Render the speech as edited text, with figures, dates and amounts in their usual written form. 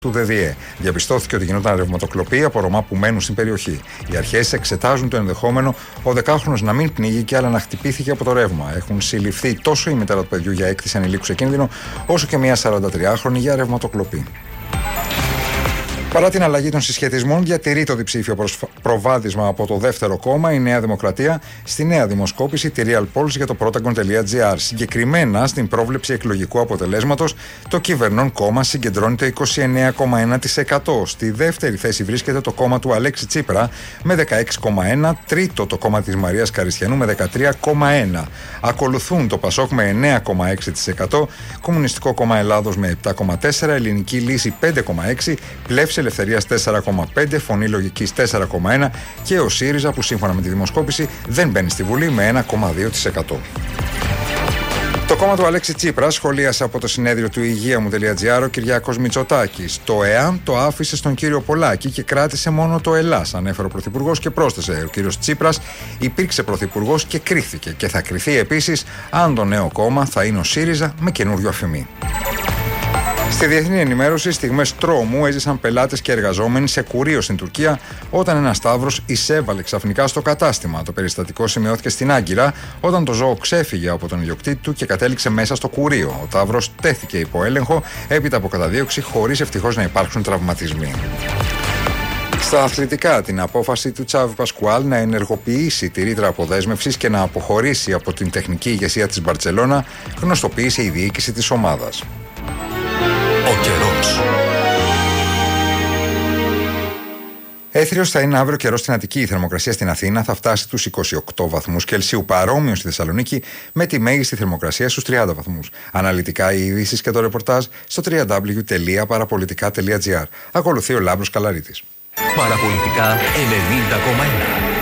του ΔΔΕ. Διαπιστώθηκε ότι γινόταν ρευματοκλοπή από Ρωμά που μένουν στην περιοχή. Οι αρχές εξετάζουν το ενδεχόμενο ο 10χρονος να μην πνίγηκε αλλά να χτυπήθηκε από το ρεύμα. Έχουν συλληφθεί τόσο η μητέρα του παιδιού για έκθεση ανηλίκου σε κίνδυνο, όσο και μια 43χρονη για ρευματοκλοπή. Παρά την αλλαγή των συσχετισμών, διατηρεί το διψήφιο προβάδισμα από το δεύτερο κόμμα, η Νέα Δημοκρατία, στη νέα δημοσκόπηση τη Real Polls για το Protagon.gr. Συγκεκριμένα, στην πρόβλεψη εκλογικού αποτελέσματος, το κυβερνών κόμμα συγκεντρώνεται 29,1%. Στη δεύτερη θέση βρίσκεται το κόμμα του Αλέξη Τσίπρα με 16,1%, τρίτο το κόμμα της Μαρίας Καριστιανού με 13,1%. Ακολουθούν το Πασόκ με 9,6%, Κομμουνιστικό Κόμμα Ελλάδος με 7,4%, Ελληνική Λύση 5,6%, Πλεύση Ελευθερίας 4,5%, Φωνή Λογικής 4,1% και ο ΣΥΡΙΖΑ που σύμφωνα με τη δημοσκόπηση δεν μπαίνει στη Βουλή με 1,2%. Το κόμμα του Αλέξη Τσίπρα σχολίασε από το συνέδριο του υγεία.μου.gr ο Κυριάκος Μητσοτάκης. Το ΕΑΜ το άφησε στον κύριο Πολάκη και κράτησε μόνο το ΕΛΑΣ, ανέφερε ο Πρωθυπουργός και πρόσθεσε: ο κύριος Τσίπρας υπήρξε Πρωθυπουργός και κρίθηκε και θα κριθεί επίσης αν το νέο κόμμα θα είναι ο ΣΥΡΙΖΑ με καινούριο αφημί. Στη διεθνή ενημέρωση, στιγμές τρόμου έζησαν πελάτες και εργαζόμενοι σε κουρείο στην Τουρκία όταν ένας ταύρος εισέβαλε ξαφνικά στο κατάστημα. Το περιστατικό σημειώθηκε στην Άγκυρα όταν το ζώο ξέφυγε από τον ιδιοκτήτη του και κατέληξε μέσα στο κουρείο. Ο ταύρος τέθηκε υπό έλεγχο έπειτα από καταδίωξη, χωρίς ευτυχώς να υπάρξουν τραυματισμοί. Στα αθλητικά, την απόφαση του Τσάβη Πασκουάλ να ενεργοποιήσει τη ρήτρα αποδέσμευσης και να αποχωρήσει από την τεχνική ηγεσία της Μπαρτσελώνα γνωστοποίησε η διοίκηση της ομάδας. Ο καιρός. Έθριος θα είναι αύριο καιρός στην Αττική. Η θερμοκρασία στην Αθήνα θα φτάσει τους 28 βαθμούς Κελσίου, παρόμοιο στη Θεσσαλονίκη με τη μέγιστη θερμοκρασία στους 30 βαθμούς. Αναλυτικά οι ειδήσεις και το ρεπορτάζ στο www.parapolitica.gr. Ακολουθεί ο Λάμπρος Καλαρίτης. Παραπολιτικά 90,1.